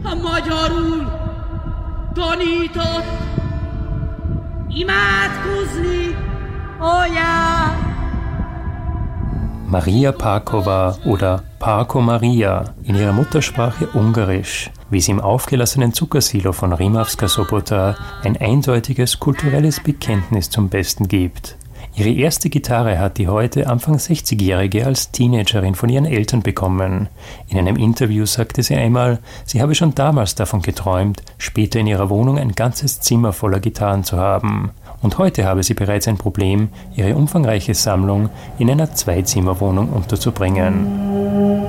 a magyarul tanított imádkozni, anyám. Maria Páková oder Páko Maria, in ihrer Muttersprache Ungarisch, wie sie im aufgelassenen Zuckersilo von Rimavská Sobota ein eindeutiges kulturelles Bekenntnis zum Besten gibt. Ihre erste Gitarre hat die heute Anfang 60-Jährige als Teenagerin von ihren Eltern bekommen. In einem Interview sagte sie einmal, sie habe schon damals davon geträumt, später in ihrer Wohnung ein ganzes Zimmer voller Gitarren zu haben. Und heute habe sie bereits ein Problem, ihre umfangreiche Sammlung in einer Zweizimmerwohnung unterzubringen.